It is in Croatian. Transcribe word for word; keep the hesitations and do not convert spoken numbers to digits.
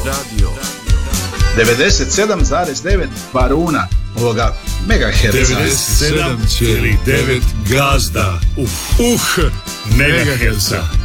Radio. devedeset sedam zarez devet baruna ovoga megaherca. devedeset sedam zarez devet gazda. Uh, uh, megaherca.